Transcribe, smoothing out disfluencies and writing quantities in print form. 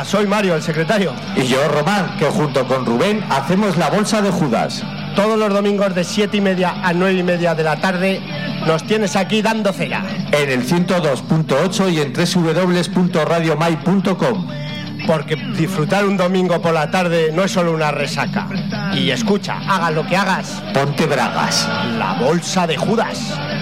Hola, soy Mario, el secretario. Y yo, Román, que junto con Rubén hacemos la Bolsa de Judas. Todos los domingos de 7:30 a 9:30 de la tarde nos tienes aquí dando cera. En el 102.8 y en www.radiomai.com. Porque disfrutar un domingo por la tarde no es solo una resaca. Y escucha, hagas lo que hagas, ponte bragas. La Bolsa de Judas.